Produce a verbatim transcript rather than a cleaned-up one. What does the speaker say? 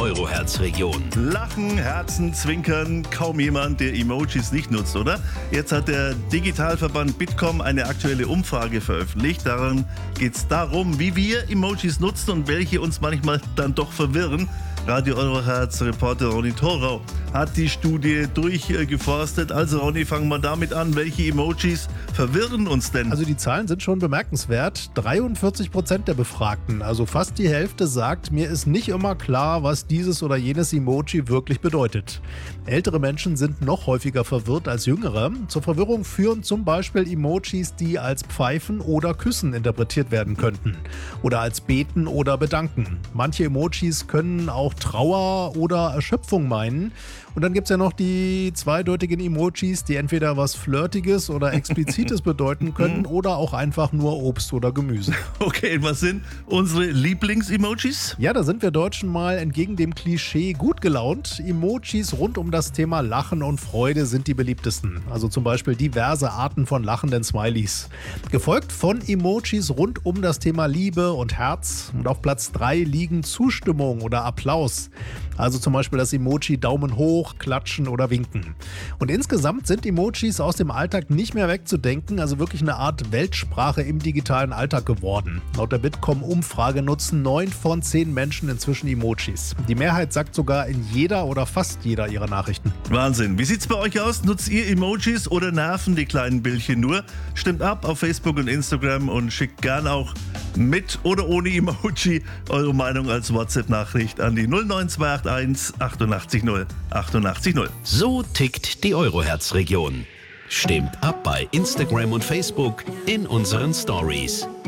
Euro-Herz-Region. Lachen, Herzen, Zwinkern, kaum jemand, der Emojis nicht nutzt, oder? Jetzt hat der Digitalverband Bitkom eine aktuelle Umfrage veröffentlicht. Daran geht es darum, wie wir Emojis nutzen und welche uns manchmal dann doch verwirren. Radio Euro-Herz-Reporter Ronny Thorau hat die Studie durchgeforstet. Also Ronny, fangen wir damit an. Welche Emojis verwirren uns denn? Also die Zahlen sind schon bemerkenswert. dreiundvierzig Prozent der Befragten, also fast die Hälfte, sagt, mir ist nicht immer klar, was dieses oder jenes Emoji wirklich bedeutet. Ältere Menschen sind noch häufiger verwirrt als jüngere. Zur Verwirrung führen zum Beispiel Emojis, die als Pfeifen oder Küssen interpretiert werden könnten. Oder als Beten oder Bedanken. Manche Emojis können auch Trauer oder Erschöpfung meinen. Und dann gibt es ja noch die zweideutigen Emojis, die entweder was Flirtiges oder Explizites bedeuten können oder auch einfach nur Obst oder Gemüse. Okay, was sind unsere Lieblings-Emojis? Ja, da sind wir Deutschen mal entgegen dem Klischee gut gelaunt. Emojis rund um das Thema Lachen und Freude sind die beliebtesten. Also zum Beispiel diverse Arten von lachenden Smileys. Gefolgt von Emojis rund um das Thema Liebe und Herz. Und auf Platz drei liegen Zustimmung oder Applaus. Also zum Beispiel das Emoji Daumen hoch, klatschen oder winken. Und insgesamt sind Emojis aus dem Alltag nicht mehr wegzudenken, also wirklich eine Art Weltsprache im digitalen Alltag geworden. Laut der Bitkom-Umfrage nutzen neun von zehn Menschen inzwischen Emojis. Die Mehrheit sagt sogar in jeder oder fast jeder ihrer Nachrichten. Wahnsinn. Wie sieht's bei euch aus? Nutzt ihr Emojis oder nerven die kleinen Bildchen nur? Stimmt ab auf Facebook und Instagram und schickt gern auch mit oder ohne Emoji eure Meinung als WhatsApp-Nachricht an die null neun zwei acht eins achtundachtzig null achtundachtzig null. So tickt die Euro-Herz-Region. Stimmt ab bei Instagram und Facebook in unseren Stories.